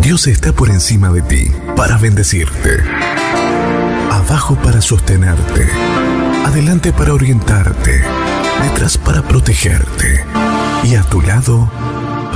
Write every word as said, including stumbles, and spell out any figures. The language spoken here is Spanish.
Dios está por encima de ti para bendecirte, abajo para sostenerte, adelante para orientarte, detrás para protegerte y a tu lado